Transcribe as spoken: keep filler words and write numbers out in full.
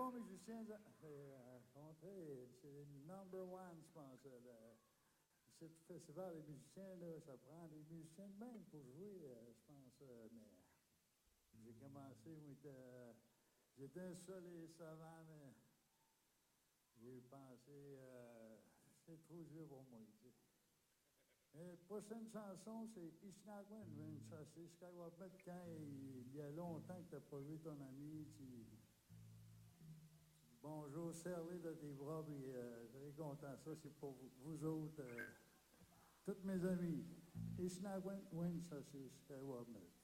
bon musicien, euh, Contré, c'est le number one, je pense. Le, c'est le festival des musiciens, là, ça prend des musiciens de même pour jouer, euh, je pense. Euh, mais j'ai commencé, moi, j'étais, j'étais un soleil savant, mais j'ai pensé, euh, c'est trop dur pour moi, tu sais. La prochaine chanson, c'est Ishnagwan, ça c'est ce qu'on va mettre quand il, il y a longtemps que tu n'as pas vu ton ami, tu, bonjour, serre-les de tes bras, puis euh, je serais content. Ça, c'est pour vous, vous autres, euh, tous mes amis. Ishnagwan, ça c'est ce qu'on va mettre.